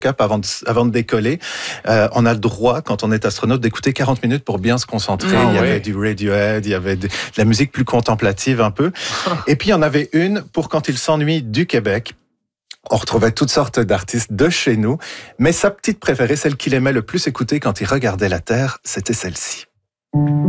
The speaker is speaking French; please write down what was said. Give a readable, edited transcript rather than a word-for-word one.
cap avant de décoller. On a le droit, quand on est astronaute, d'écouter 40 minutes pour bien se concentrer. Il y avait du Radiohead, il y avait de la musique plus contemplative un peu. Et puis, il y en avait une pour quand il s'ennuie du Québec. On retrouvait toutes sortes d'artistes de chez nous. Mais sa petite préférée, celle qu'il aimait le plus écouter quand il regardait la Terre, c'était celle-ci.